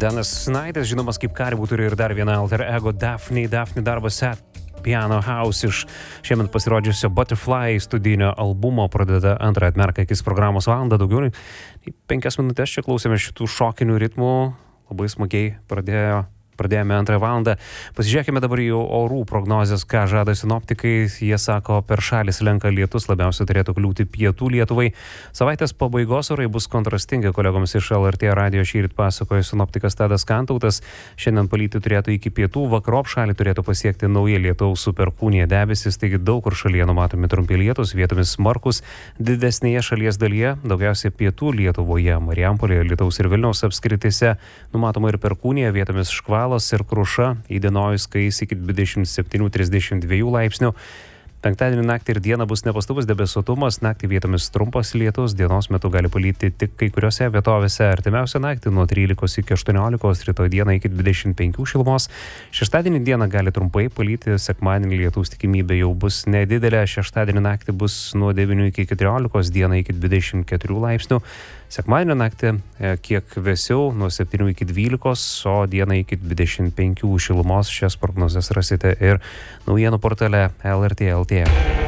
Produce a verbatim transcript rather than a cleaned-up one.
Danas Snaidas, žinomas kaip Karibų, turi ir dar vieną alter ego Daphne. Daphne darbas Sad Piano House iš šiemet pasirodžiusio Butterfly studijinio albumo pradeda antrą atmerką akis programos valandą. Daugiau nei penkias minutės čia klausėme šitų šokinių ritmų. Labai smagiai pradėjo. Pradėjome antrąją valandą. Pasižiūrėkime dabar į orų prognozes, ką žada sinoptikai. Jie sako, per šalį slenka lietus, labiausiai turėtų kliūti pietų Lietuvai. Savaitės pabaigos orai bus kontrastingi, kolegoms iš L R T radijo šįryt pasakojo sinoptikas Tadas Kantautas. Šiandien palyti turėtų iki pietų, vakarop šalį turėtų pasiekti nauja lietaus su perkūnija debesis, taigi daug kur šalyje numatomi trumpi lietus, vietomis smarkus, didesnėje šalies dalyje, daugiausiai pietų Lietuvoje, Marijampolėje, Alytaus ir Vilniaus apskrityse numatoma ir perkūnija, vietomis škvalas ir kruša, įdienojus kais iki dvidešimt septynių trisdešimt dviejų laipsnių. Penktadienį naktį ir dieną bus nepastovus debesuotumas, naktį vietomis trumpas lietus, dienos metu gali palyti tik kai kuriuose vietovėse. Artimiausią naktį nuo trylikos iki aštuoniolikos, rytoj dieną iki dvidešimt penkių šilumos. Šeštadienį dieną gali trumpai palyti, sekmadienį lietaus tikimybė jau bus nedidelė, šeštadienį naktį bus nuo devynių iki keturiolikos, dieną iki dvidešimt keturių laipsnių. Sekmadienio naktį kiek vėsiau, nuo septynių iki dvylikos, o dieną iki dvidešimt penkių šilumos. Šias prognozes rasite ir naujienų portale L R T L T.